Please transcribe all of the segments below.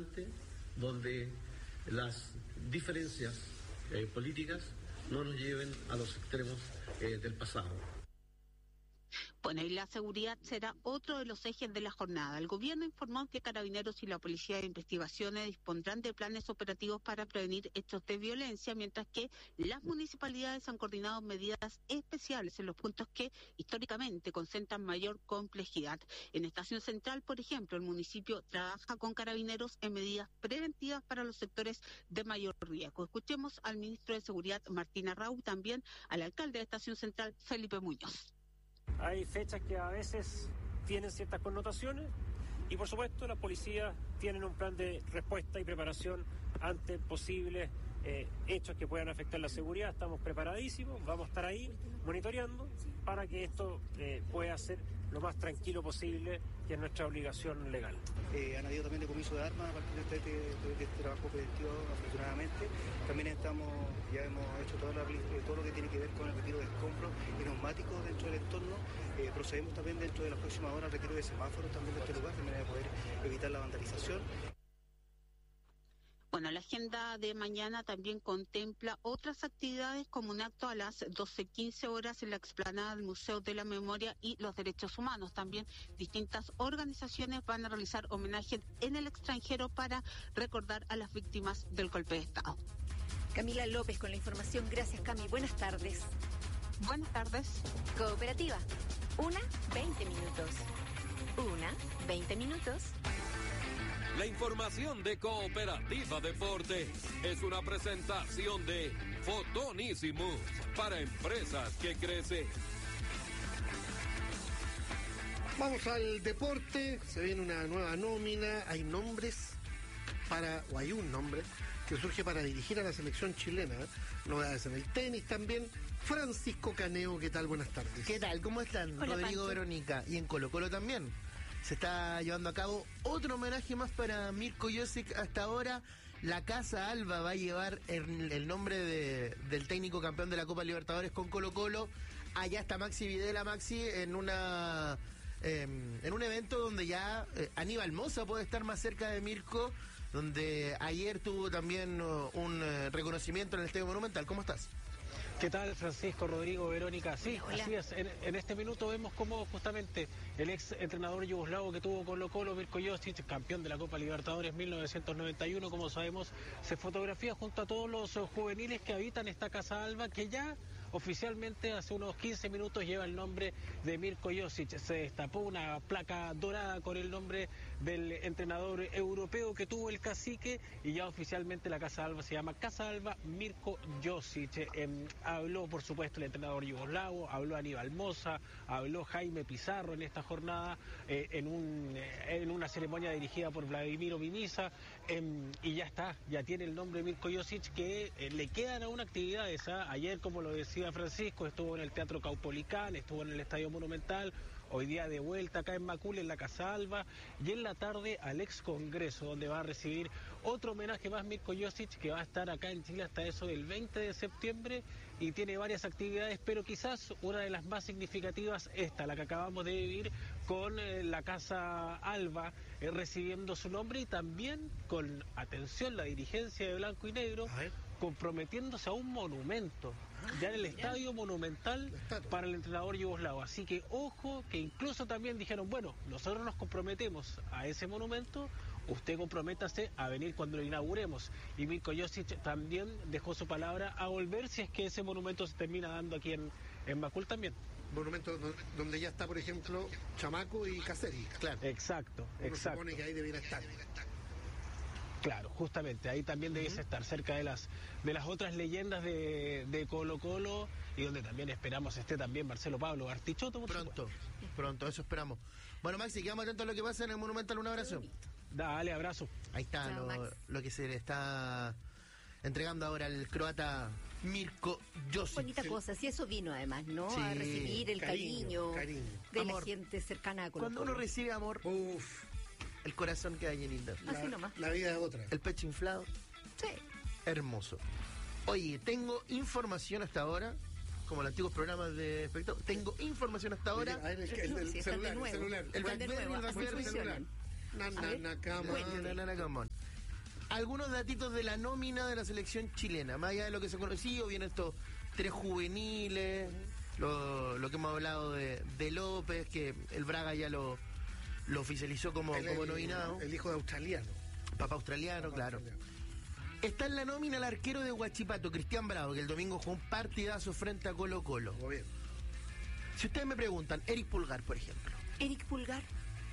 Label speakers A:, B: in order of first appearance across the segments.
A: instante donde las diferencias políticas no nos lleven a los extremos del pasado.
B: Bueno, y la seguridad será otro de los ejes de la jornada. El gobierno informó que Carabineros y la Policía de Investigaciones dispondrán de planes operativos para prevenir hechos de violencia, mientras que las municipalidades han coordinado medidas especiales en los puntos que históricamente concentran mayor complejidad. En Estación Central, por ejemplo, el municipio trabaja con Carabineros en medidas preventivas para los sectores de mayor riesgo. Escuchemos al ministro de Seguridad, Martín Arrau, también al alcalde de Estación Central, Felipe Muñoz.
C: Hay fechas que a veces tienen ciertas connotaciones y por supuesto la policía tienen un plan de respuesta y preparación ante posibles hechos que puedan afectar la seguridad. Estamos preparadísimos, vamos a estar ahí monitoreando para que esto pueda ser lo más tranquilo posible, que es nuestra obligación legal.
D: Han habido también decomiso de armas a partir de este trabajo preventivo, afortunadamente. También ya hemos hecho todo lo que tiene que ver con el retiro de escombros y neumáticos dentro del entorno. Procedemos también dentro de las próximas horas al retiro de semáforos también de este lugar, de manera de poder evitar la vandalización.
B: Bueno, la agenda de mañana también contempla otras actividades, como un acto a las 12:15 horas en la explanada del Museo de la Memoria y los Derechos Humanos. También distintas organizaciones van a realizar homenajes en el extranjero para recordar a las víctimas del golpe de Estado.
E: Camila López con la información. Gracias, Cami. Buenas tardes.
B: Buenas tardes.
E: Cooperativa. 20 minutos. 20 minutos.
F: La información de Cooperativa Deporte es una presentación de Fotonísimos para empresas que crecen.
G: Vamos al deporte, se viene una nueva nómina, hay un nombre que surge para dirigir a la selección chilena, novedades en el tenis también. Francisco Caneo, ¿qué tal? Buenas tardes.
H: ¿Qué tal? ¿Cómo están?
E: Hola,
H: Rodrigo,
E: Pancho.
H: Verónica. Y en Colo Colo también se está llevando a cabo otro homenaje más para Mirko Josic. Hasta ahora la Casa Alba va a llevar el nombre del técnico campeón de la Copa Libertadores con Colo Colo. Allá está Maxi Videla, en un evento donde ya Aníbal Mosa puede estar más cerca de Mirko, donde ayer tuvo también un reconocimiento en el Estadio Monumental. ¿Cómo estás?
C: ¿Qué tal, Francisco, Rodrigo, Verónica? Sí,
E: Hola.
C: así es. En este minuto vemos cómo justamente el ex entrenador yugoslavo que tuvo Colo Colo, Mirko Josic, campeón de la Copa Libertadores 1991, como sabemos, se fotografía junto a todos los juveniles que habitan esta Casa Alba, que ya oficialmente hace unos 15 minutos lleva el nombre de Mirko Josic. Se destapó una placa dorada con el nombre del entrenador europeo que tuvo el cacique, y ya oficialmente la Casa Alba se llama Casa Alba Mirko Josic. Habló, por supuesto, el entrenador yugoslavo, habló Aníbal Mosa, habló Jaime Pizarro en esta jornada, en una ceremonia dirigida por Vladimiro Mimiza, y ya tiene el nombre Mirko Josic, que le quedan aún actividades. Ayer, como lo decía Francisco, estuvo en el Teatro Caupolicán, estuvo en el Estadio Monumental, hoy día de vuelta acá en Macul, en la Casa Alba, y en la tarde al ex Congreso, donde va a recibir otro homenaje más Mirko Josic, que va a estar acá en Chile hasta eso del 20 de septiembre, y tiene varias actividades, pero quizás una de las más significativas, la que acabamos de vivir con la Casa Alba recibiendo su nombre, y también con, atención, la dirigencia de Blanco y Negro comprometiéndose a un monumento ya en el Estadio Monumental para el entrenador yugoslavo. Así que ojo, que incluso también dijeron, bueno, nosotros nos comprometemos a ese monumento, usted comprométase a venir cuando lo inauguremos. Y Mirko Josic también dejó su palabra a volver si es que ese monumento se termina dando aquí en Macul también.
G: Monumento donde ya está, por ejemplo, Chamaco y Caseri. Claro.
C: Exacto.
G: Se supone que ahí debiera estar.
C: Claro, justamente, ahí también debiese estar, cerca de las otras leyendas de Colo Colo, y donde también esperamos esté también Marcelo Pablo Bartichotto.
H: Pronto, eso esperamos. Bueno, Maxi, quedamos atentos a lo que pasa en el Monumental. Un abrazo.
C: Dale, abrazo.
H: Ahí está.
E: Chao,
H: lo que se le está entregando ahora al croata Mirko Josic.
E: Bonita cosa, si eso vino además, ¿no?
H: Sí.
E: A recibir el cariño de
H: Amor.
E: la gente cercana a Colo
H: Cuando
E: Colo.
H: uno recibe amor, el corazón queda llenito.
E: Así nomás.
G: La vida es otra.
H: El pecho inflado,
E: Sí.
H: hermoso. Oye, tengo información hasta ahora, como los antiguos programas de espectáculo. Tengo información hasta ahora.
G: A ver,
E: Sí, están de nuevo.
G: el celular.
H: El
E: Están de
H: BlackBerry,
E: nuevo, así
H: BlackBerry,
E: funcionan.
G: Na, come on.
H: Come on. algunos datitos de la nómina de la selección chilena, más allá de lo que se ha conocido, vienen estos 3 juveniles, lo que hemos hablado de López, que el Braga ya lo oficializó como nominado.
G: El hijo de australiano.
H: Papá australiano, claro. Australiano. Está en la nómina el arquero de Huachipato, Cristian Bravo, que el domingo jugó un partidazo frente a Colo Colo.
G: Muy bien.
H: Si ustedes me preguntan, Eric Pulgar, por ejemplo.
E: Eric Pulgar.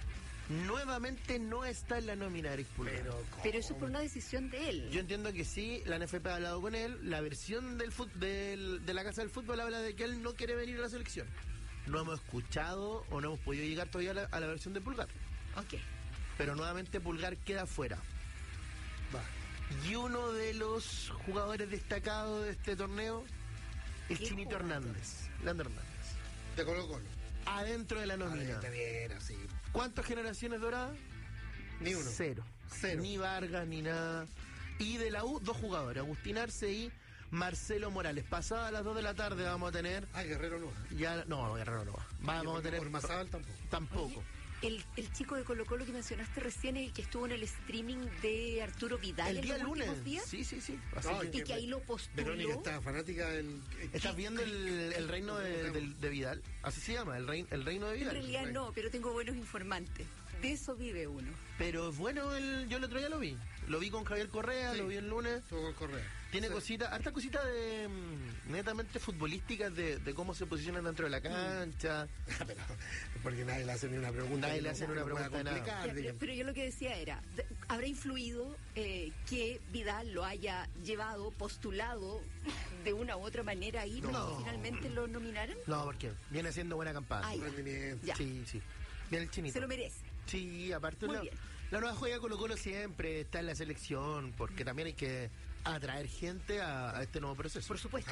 H: Nuevamente no está en la nómina de Eric Pulgar.
E: Pero eso es por una decisión de él.
H: Yo entiendo que sí, la NFP ha hablado con él, la versión de la Casa del Fútbol habla de que él no quiere venir a la selección. No hemos escuchado o no hemos podido llegar todavía a la versión de Pulgar.
E: Ok.
H: Pero nuevamente Pulgar queda fuera.
G: Va.
H: Y uno de los jugadores destacados de este torneo, el Chinito Hernández, Leandro Hernández.
G: De Colo Colo.
H: Adentro de la nómina.
G: Bien, así.
H: ¿Cuántas generaciones doradas?
G: Ni uno.
H: Cero. Ni Vargas, ni nada. Y de la U, 2 jugadores, Agustín Arce y Marcelo Morales. Pasadas las 2 de la tarde vamos a tener...
G: Guerrero no va.
H: No, Guerrero no va. Vamos a tener...
G: Ormazábal tampoco.
H: Tampoco.
E: Oye, el chico de Colo Colo que mencionaste recién, el que estuvo en el streaming de Arturo Vidal
H: el día
E: en los
H: lunes.
E: últimos días.
H: Sí.
E: Y que ahí lo postuló.
G: Verónica está fanática del...
H: ¿Estás viendo el reino de Vidal? Así se llama, el reino de Vidal.
E: En realidad no, pero tengo buenos informantes. De eso vive uno.
H: Pero bueno, yo el otro día lo vi. Lo vi con Javier Correa, lo vi el lunes.
G: Estuvo con Correa.
H: Tiene cositas, harta cosita de netamente futbolísticas de cómo se posicionan dentro de la cancha.
G: Pero, porque nadie le hace ni una pregunta.
H: Nadie le hace una pregunta de nada.
E: Pero yo lo que decía era, ¿habrá influido que Vidal lo haya llevado, postulado de una u otra manera ahí para que finalmente lo nominaran?
H: No, porque viene haciendo buena campaña.
E: Ya.
H: Sí. Viene el Chinito.
E: Se lo merece.
H: Sí, aparte la nueva joya Colo Colo siempre está en la selección, porque también hay que atraer gente a este nuevo proceso.
E: Por supuesto.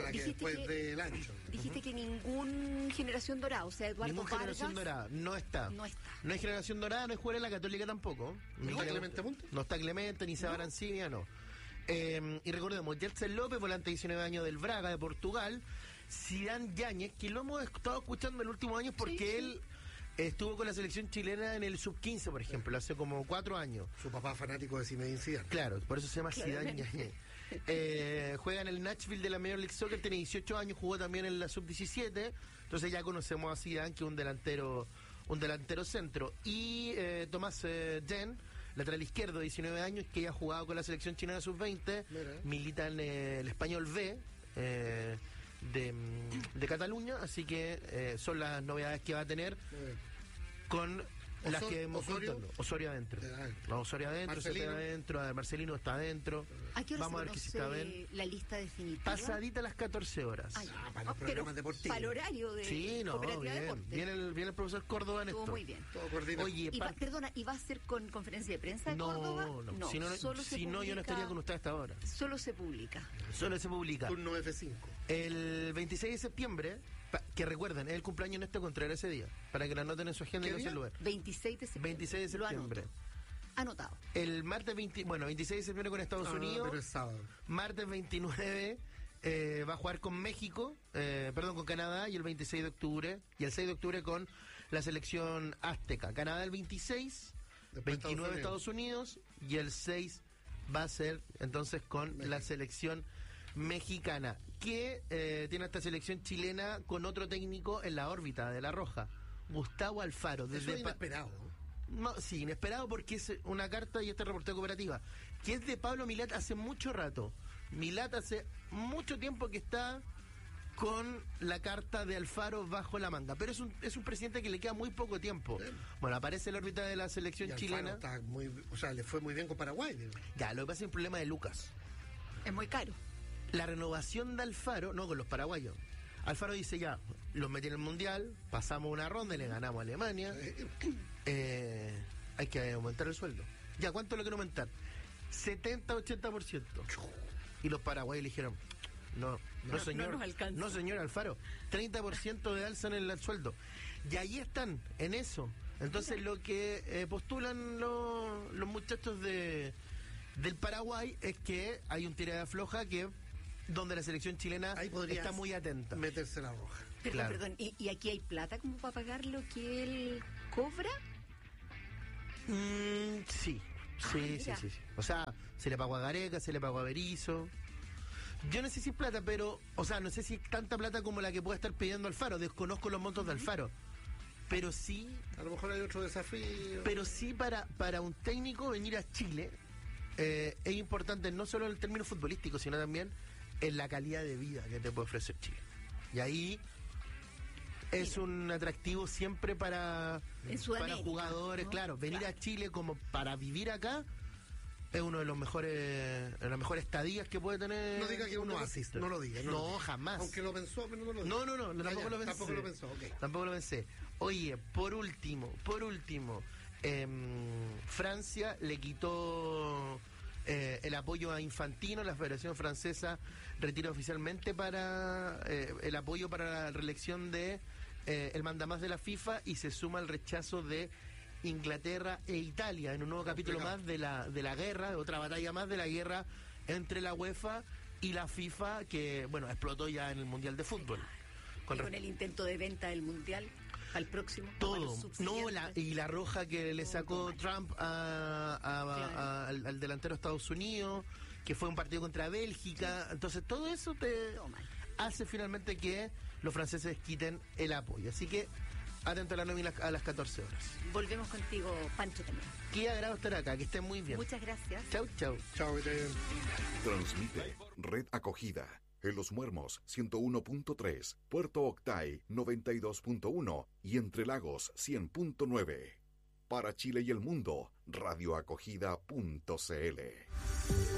H: Dijiste
E: que ningún generación dorada, o sea, Eduardo
H: Ningún
E: Vargas...
H: generación dorada, no está. No hay generación dorada, no hay jugador en la Católica tampoco.
G: ¿No está Clemente Monte?
H: No está Clemente, ni Seba Arancibia, no. Y recordemos, Yersen López, volante de 19 años del Braga, de Portugal. Zidane Yáñez, que lo hemos estado escuchando en los últimos años porque él... estuvo con la selección chilena en el sub-15, por ejemplo, hace como 4 años.
G: Su papá fanático de Zinedine Zidane.
H: Claro, por eso se llama Zidane Yáñez. Juega en el Nashville de la Major League Soccer, tiene 18 años, jugó también en la sub-17, entonces ya conocemos a Zidane, que es un delantero centro. Y Tomás Jen, lateral izquierdo, 19 años, que ya ha jugado con la selección chilena sub-20, milita en el Español B, de Cataluña, así que son las novedades que va a tener con las que hemos contado. Osorio adentro. Osorio adentro, Cepeda adentro, Marcelino está adentro.
E: ¿A qué hora
H: vamos a ver qué se está bien.
E: La lista definitiva?
H: Pasadita a las 14 horas.
G: Para los programas deportivos.
E: Para el horario de Cooperativa de Deportes.
H: Viene el profesor Córdoba en esto.
E: Muy bien.
G: Todo coordinado.
H: Oye,
E: ¿y va a ser con conferencia de prensa de Córdoba?
H: No. Si no, yo no estaría con usted hasta ahora.
E: Solo se publica.
G: Turno F5.
H: El 26 de septiembre, que recuerden, es el cumpleaños Néstor Contreras ese día, para que lo anoten en su agenda y no se lo vean.
E: 26 de septiembre.
H: 26 de septiembre.
E: Anotado.
H: El martes 26 de septiembre con Estados Unidos.
G: Pero es sábado.
H: Martes 29 va a jugar con México, con Canadá, y el 26 de octubre, y el 6 de octubre con la selección azteca. Canadá el 26, después 29 Estados Unidos, y el 6 va a ser entonces con la selección mexicana, que tiene esta selección chilena con otro técnico en la órbita de La Roja, Gustavo Alfaro.
G: Eso es inesperado.
H: Sí, inesperado, porque es una carta, y este reportero cooperativa, que es de Pablo Milat hace mucho rato. Milat hace mucho tiempo que está con la carta de Alfaro bajo la manga, pero es un presidente que le queda muy poco tiempo. Bueno, aparece en la órbita de la selección chilena.
G: Está le fue muy bien con Paraguay.
H: Ya, lo que pasa es el problema de Lucas.
E: Es muy caro.
H: La renovación de Alfaro, no con los paraguayos. Alfaro dice ya, los metí en el Mundial, pasamos una ronda y le ganamos a Alemania. Hay que aumentar el sueldo. Ya, ¿cuánto lo quiero aumentar? 70-80%. Y los paraguayos le dijeron, no señor Alfaro, 30% de alza en el sueldo. Y ahí están, en eso. Entonces lo que postulan los muchachos del Paraguay es que hay un tira de afloja donde la selección chilena está muy atenta.
G: Meterse la roja.
E: Perdón, ¿y aquí hay plata como para pagar lo que él cobra?
H: Sí. Sí. O sea, se le pagó a Gareca, se le pagó a Berizzo. Yo no sé si es plata, pero... O sea, no sé si es tanta plata como la que puede estar pidiendo Alfaro. Desconozco los montos de Alfaro. Pero sí...
G: A lo mejor hay otro desafío.
H: Pero sí para un técnico venir a Chile es importante no solo en el término futbolístico, sino también en la calidad de vida que te puede ofrecer Chile. Y ahí es un atractivo siempre para jugadores. Claro, venir a Chile como para vivir acá es uno de los mejores estadías que puede tener.
G: No diga que uno asiste, no lo diga.
H: No, jamás.
G: Aunque lo pensó, pero no lo diga.
H: No, tampoco lo pensé.
G: Tampoco lo pensó, ok.
H: Tampoco lo pensé. Oye, por último, Francia le quitó el apoyo a Infantino. La Federación Francesa retira oficialmente para el apoyo para la reelección de el mandamás de la FIFA y se suma al rechazo de Inglaterra e Italia en un nuevo capítulo más de la guerra, otra batalla más de la guerra entre la UEFA y la FIFA que, bueno, explotó ya en el Mundial de Fútbol.
E: Con el intento de venta del Mundial al próximo.
H: Todo. No, la roja que le sacó Trump al delantero de Estados Unidos, que fue un partido contra Bélgica. Entonces, todo eso te hace finalmente que los franceses quiten el apoyo. Así que, atento a la nómina a las 14 horas.
E: Volvemos contigo, Pancho, también.
H: Qué agrado estar acá, que estén muy bien.
E: Muchas gracias.
H: Chau.
G: Chao, que te...
I: Transmite Red Acogida. En Los Muermos 101.3, Puerto Octay 92.1 y Entre Lagos 100.9. Para Chile y el mundo, radioacogida.cl.